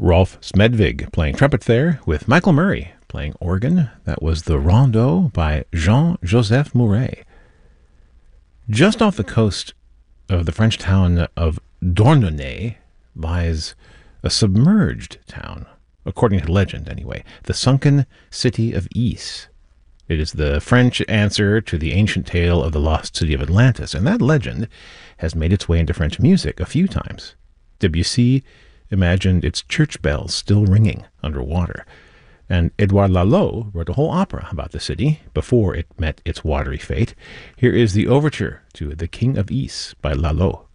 Rolf Smedvig playing trumpet there, with Michael Murray playing organ. That was the Rondeau by Jean-Joseph Mouret. Just off the coast of the French town of Douarnenez lies a submerged town, according to legend anyway, the sunken city of Ys. It is the French answer to the ancient tale of the lost city of Atlantis, and that legend has made its way into French music a few times. Debussy imagined its church bells still ringing underwater, and Edouard Lalo wrote a whole opera about the city before it met its watery fate. Here is the overture to The King of Ys by Lalo.